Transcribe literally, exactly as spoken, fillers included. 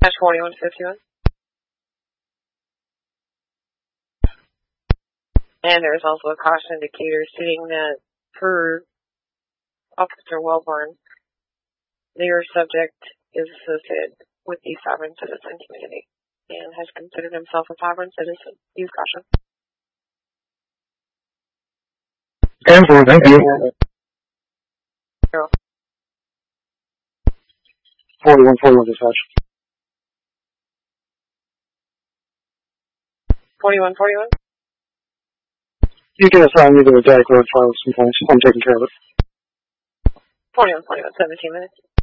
Dash forty-one fifty-one. And there's also a caution indicator stating that per Officer Wellborn, their subject is associated with the sovereign citizen community and has considered himself a sovereign citizen. Use caution. ten four, thank you. Zero. forty-one forty-one dispatch. forty-one forty-one. You can assign me to the Derrick Road file sometimes. I'm taking care of it. forty-one forty-one, seventeen minutes.